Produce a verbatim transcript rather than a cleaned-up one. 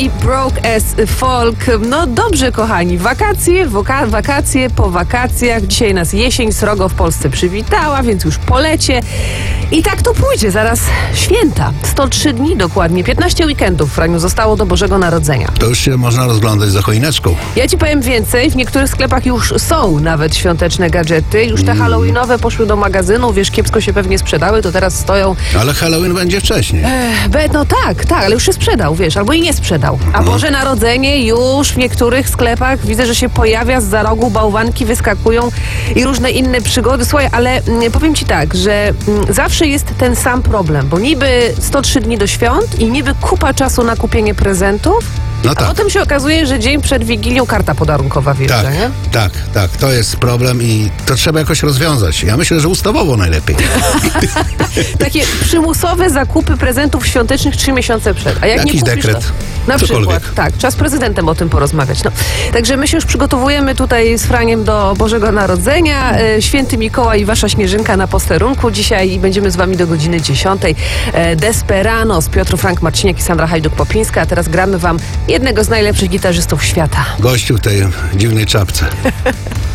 i Broke as Folk. No dobrze, kochani, wakacje, woka- wakacje po wakacjach. Dzisiaj nas jesień srogo w Polsce przywitała, więc już po lecie. I tak to pójdzie, zaraz święta. sto trzy dni dokładnie, piętnaście weekendów, Franiu, zostało do Bożego Narodzenia. To już się można rozglądać za choineczką. Ja ci powiem więcej, w niektórych sklepach już są nawet świąteczne gadżety. Już te halloweenowe poszły do magazynu, wiesz, kiepsko się pewnie sprzedały, to teraz stoją... Ale Halloween będzie wcześniej. Ech, be, no tak, tak, ale już się sprzedał, wiesz, albo i nie sprzedał. A Boże Narodzenie już w niektórych sklepach widzę, że się pojawia, zza rogu bałwanki wyskakują i różne inne przygody. Słuchaj, ale mm, powiem ci tak, że mm, zawsze jest ten sam problem, bo niby sto trzy dni do świąt i niby kupa czasu na kupienie prezentów, No a tak. potem się okazuje, że dzień przed Wigilią karta podarunkowa wjeżdża, Tak, nie? tak, tak. To jest problem i to trzeba jakoś rozwiązać. Ja myślę, że ustawowo najlepiej. Takie przymusowe zakupy prezentów świątecznych trzy miesiące przed. A jak Jakiś nie kupisz, dekret. To, na Cokolwiek. przykład, tak, trzeba z prezydentem o tym porozmawiać. No. Także my się już przygotowujemy tutaj z Franiem do Bożego Narodzenia. E, Święty Mikołaj i wasza śnieżynka na posterunku. Dzisiaj będziemy z wami do godziny dziesiątej. E, Desperanos, Piotr Frank Marciniak i Sandra Hajduk-Popińska. A teraz gramy wam jednego z najlepszych gitarzystów świata. Gościu w tej dziwnej czapce.